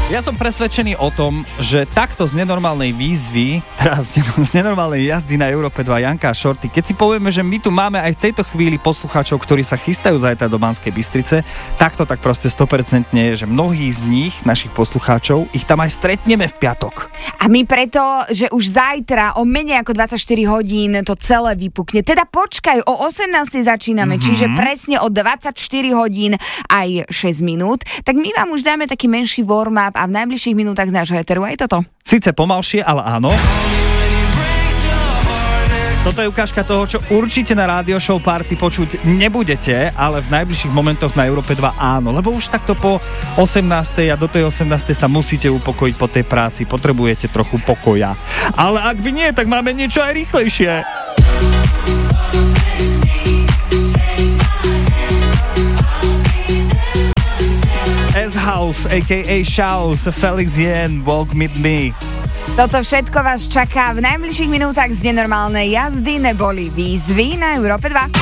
Ja som presvedčený o tom, že takto z nenormálnej výzvy, teraz z nenormálnej jazdy na Európe 2 Janka a Shorty, keď si povieme, že my tu máme aj v tejto chvíli poslucháčov, ktorí sa chystajú zajtra do Banskej Bystrice, takto tak proste 100% je, že mnohí z nich, našich poslucháčov, ich tam aj stretneme v piatok. A my preto, že už zajtra o menej ako 24 hodín to celé vypukne. Teda počkaj, o 18 začíname, čiže presne o 24 hodín aj 6 minút. Tak my vám už dáme taký menší warm-up a v najbližších minútach z nášho éteru aj toto. Sice pomalšie, ale áno. Toto je ukážka toho, čo určite na Radio Show Party počuť nebudete, ale v najbližších momentoch na Európe 2 áno, lebo už takto po 18. a do tej 18. sa musíte upokojiť po tej práci, potrebujete trochu pokoja. Ale ak by nie, tak máme niečo aj rýchlejšie. S-House, a.k.a. Shouse, Felix Jen, Walk With Me. Toto všetko vás čaká v najbližších minútach z nenormálnej jazdy neboli výzvy na Európe 2.